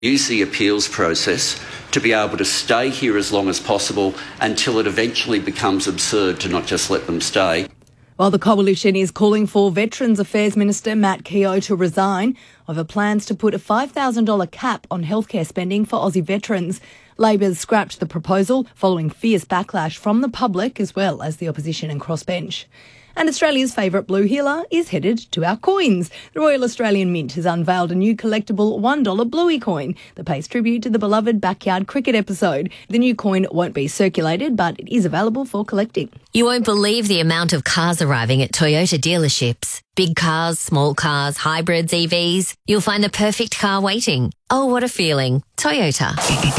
Use the appeals process to be able to stay here as long as possible until it eventually becomes absurd to not just let them stay. While the Coalition is calling for Veterans Affairs Minister Matt Keogh to resign over plans to put a $5,000 cap on healthcare spending for Aussie veterans, Labor's scrapped the proposal following fierce backlash from the public as well as the opposition and crossbench. And Australia's favourite blue healer is headed to our coins. The Royal Australian Mint has unveiled a new collectible $1 Bluey coin that pays tribute to the beloved backyard cricket episode. The new coin won't be circulated, but it is available for collecting. You won't believe the amount of cars arriving at Toyota dealerships. Big cars, small cars, hybrids, EVs. You'll find the perfect car waiting. Oh, what a feeling. Toyota.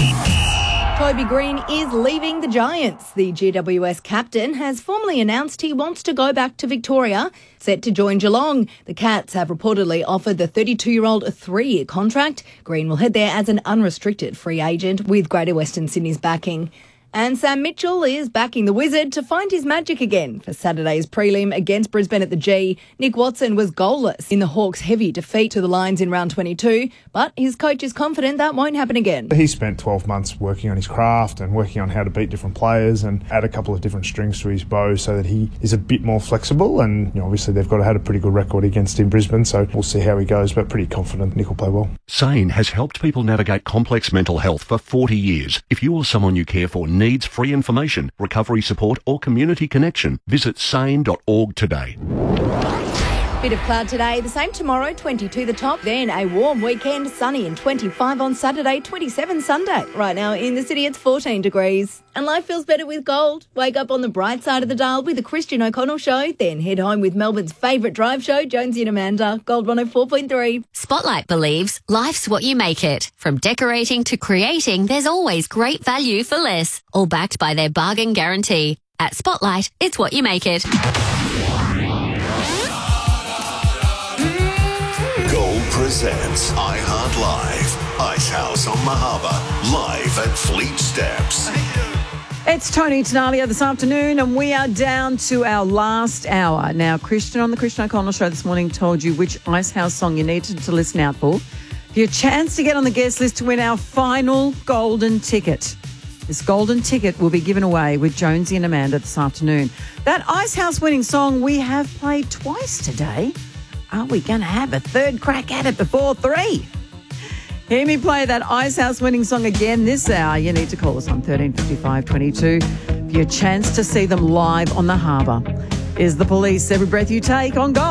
Toby Green is leaving the Giants. The GWS captain has formally announced he wants to go back to Victoria, set to join Geelong. The Cats have reportedly offered the 32-year-old a 3-year contract. Green will head there as an unrestricted free agent with Greater Western Sydney's backing. And Sam Mitchell is backing the Wizard to find his magic again for Saturday's prelim against Brisbane at the G. Nick Watson was goalless in the Hawks' heavy defeat to the Lions in round 22, but his coach is confident that won't happen again. He spent 12 months working on his craft and working on how to beat different players and add a couple of different strings to his bow so that he is a bit more flexible. And obviously they've had a pretty good record against him, Brisbane, so we'll see how he goes, but pretty confident Nick will play well. SANE has helped people navigate complex mental health for 40 years. If you or someone you care for needs free information, recovery support or community connection, visit sane.org today. Bit of cloud today, the same tomorrow, 22 the top, then a warm weekend, sunny and 25 on Saturday, 27 Sunday. Right now in the city it's 14 degrees. And life feels better with gold. Wake up on the bright side of the dial with the Christian O'Connell Show, then head home with Melbourne's favourite drive show, Jonesy and Amanda, Gold 104.3. Spotlight believes life's what you make it. From decorating to creating, there's always great value for less. All backed by their bargain guarantee. At Spotlight, it's what you make it. Gold presents iHeart Live. Ice House on Mahaba, live at Fleet Steps. It's Tony Tenalia this afternoon, and we are down to our last hour. Now, Christian on the Christian O'Connell Show this morning told you which Ice House song you needed to listen out for your chance to get on the guest list to win our final golden ticket. This golden ticket will be given away with Jonesy and Amanda this afternoon. That Ice House winning song we have played twice today. Are we going to have a third crack at it before 3? Hear me play that Ice House winning song again this hour. You need to call us on 1355 22 for your chance to see them live on the harbour. Is The Police, Every Breath You Take on Gold.